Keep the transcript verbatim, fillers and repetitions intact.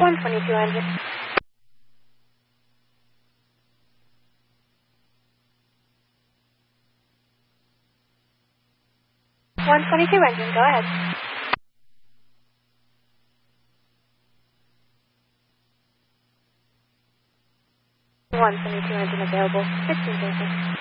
one twenty-two engine. one twenty-two engine, go ahead. one twenty-two engine available, fifteen seconds.